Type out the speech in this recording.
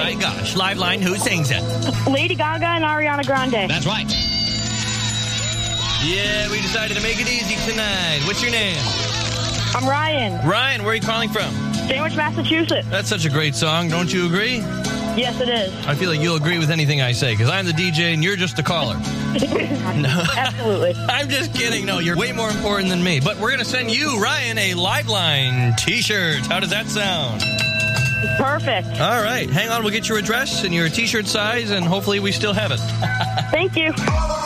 my gosh. Live line, who sings it? Lady Gaga and Ariana Grande. That's right. Yeah, we decided to make it easy tonight. What's your name? I'm Ryan. Ryan, where are you calling from? Sandwich, Massachusetts. That's such a great song. Don't you agree? Yes, it is. I feel like you'll agree with anything I say, because I'm the DJ and you're just a caller. No. Absolutely. I'm just kidding. No, you're way more important than me. But we're going to send you, Ryan, a Live Line t-shirt. How does that sound? Perfect. All right. Hang on. We'll get your address and your t-shirt size, and hopefully we still have it. Thank you.